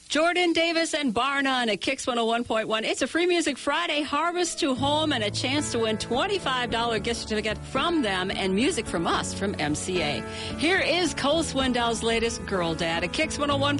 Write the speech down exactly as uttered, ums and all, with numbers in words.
Jordan Davis and Bar None at Kix one oh one point one. It's a Free Music Friday, Harvest to Home, and a chance to win twenty-five dollars gift certificate from them and music from us from M C A. Here is Cole Swindell's latest Girl Dad at Kix one oh one.